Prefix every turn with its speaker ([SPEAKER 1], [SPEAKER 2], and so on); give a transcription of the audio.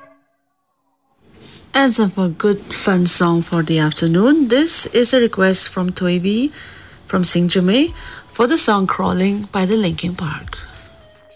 [SPEAKER 1] As of a good fun song for the afternoon, this is a request from Toibi from Singjume for the song Crawling by the Linkin Park.